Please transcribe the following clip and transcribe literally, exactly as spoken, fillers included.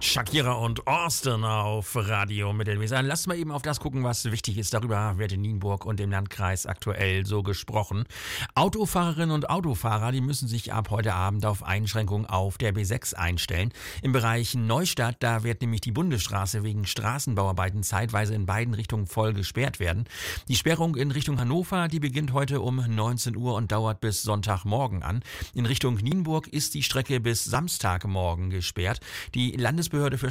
Shakira und Austin auf Radio Mittelweser. Lass mal eben auf das gucken, was wichtig ist. Darüber wird in Nienburg und im Landkreis aktuell so gesprochen. Autofahrerinnen und Autofahrer, die müssen sich ab heute Abend auf Einschränkungen auf der B sechs einstellen. Im Bereich Neustadt, da wird nämlich die Bundesstraße wegen Straßenbauarbeiten zeitweise in beiden Richtungen voll gesperrt werden. Die Sperrung in Richtung Hannover, die beginnt heute um neunzehn Uhr und dauert bis Sonntagmorgen an. In Richtung Nienburg ist die Strecke bis Samstagmorgen gesperrt. Die Landesbehörde für